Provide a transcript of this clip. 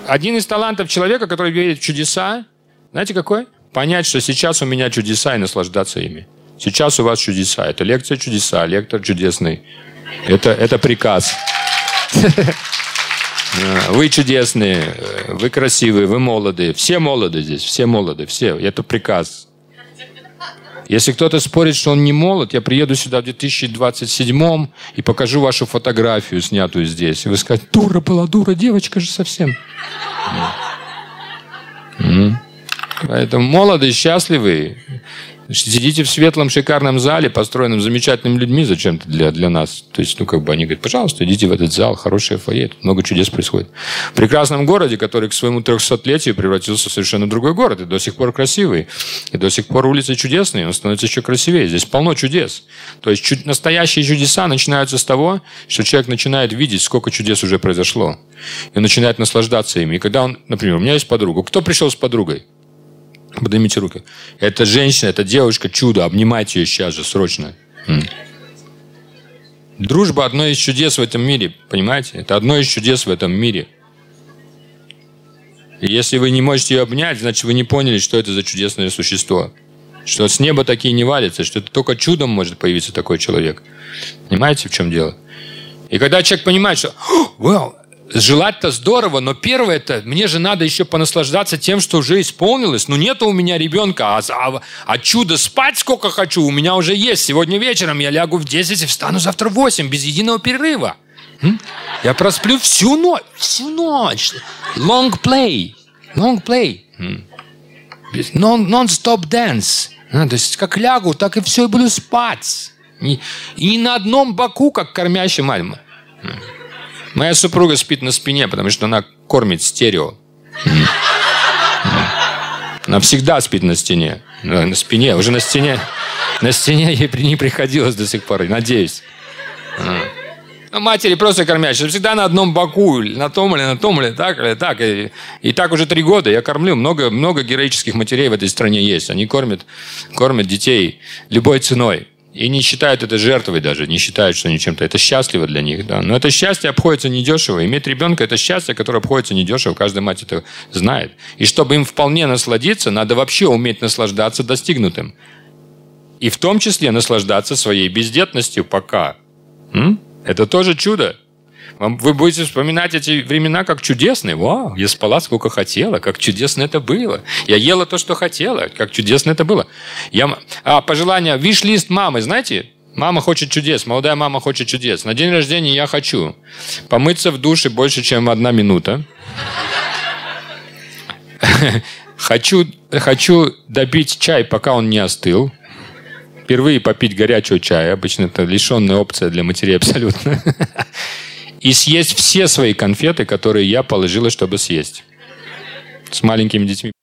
Один из талантов человека, который верит в чудеса, знаете какой? Понять, что сейчас у меня чудеса и наслаждаться ими. Сейчас у вас чудеса. Это лекция чудеса, лектор чудесный. Это приказ. Вы чудесные, вы красивые, вы молодые. Все молоды здесь, все молоды, все. Это приказ. Если кто-то спорит, что он не молод, я приеду сюда в 2027 и покажу вашу фотографию, снятую здесь. И вы скажете, дура была, дура, девочка же совсем. Поэтому молодые, счастливые. Сидите в светлом, шикарном зале, построенном замечательными людьми зачем-то для нас. То есть, они говорят, пожалуйста, идите в этот зал, хорошее фойе, тут много чудес происходит. В прекрасном городе, который к своему 300-летию превратился в совершенно другой город, и до сих пор красивый, и до сих пор улицы чудесные, он становится еще красивее. Здесь полно чудес. То есть, настоящие чудеса начинаются с того, что человек начинает видеть, сколько чудес уже произошло, и он начинает наслаждаться ими. И когда он, например, у меня есть подруга. Кто пришел с подругой? Поднимите руки. Это женщина, это девушка, чудо. Обнимайте ее сейчас же, срочно. Дружба – одно из чудес в этом мире. Понимаете? Это одно из чудес в этом мире. И если вы не можете ее обнять, значит, вы не поняли, что это за чудесное существо. Что с неба такие не валятся, что это только чудом может появиться такой человек. Понимаете, в чем дело? И когда человек понимает, что вау, желать-то здорово, но первое это, мне же надо еще понаслаждаться тем, что уже исполнилось. Нету у меня ребенка, а чудо спать сколько хочу у меня уже есть. Сегодня вечером я лягу в 10 и встану завтра в 8, без единого перерыва. Я просплю всю ночь. Long play. Non-stop dance. То есть как лягу, так и все, и буду спать. И не на одном боку, как кормящая мама. Моя супруга спит на спине, потому что она кормит стерео. Она всегда спит на стене. На спине. Уже на стене. На стене ей не приходилось до сих пор. Надеюсь. Матери просто кормящие. Всегда на одном боку. На том или так. И так уже 3 года. Я кормлю. Много героических матерей в этой стране есть. Они кормят детей любой ценой. И не считают это жертвой даже, не считают, что они чем-то. Это счастливо для них, да. Но это счастье обходится недешево. Иметь ребенка – это счастье, которое обходится недешево. Каждая мать это знает. И чтобы им вполне насладиться, надо вообще уметь наслаждаться достигнутым. И в том числе наслаждаться своей бездетностью пока. Это тоже чудо. Вы будете вспоминать эти времена как чудесные. Вау, я спала сколько хотела, как чудесно это было. Я ела то, что хотела, как чудесно это было. Пожелание, виш-лист мамы, знаете? Мама хочет чудес, молодая мама хочет чудес. На день рождения я хочу помыться в душе больше, чем 1 минута. Хочу допить чай, пока он не остыл. Впервые попить горячего чая. Обычно это лишенная опция для матерей абсолютно. И съесть все свои конфеты, которые я положила, чтобы съесть. С маленькими детьми.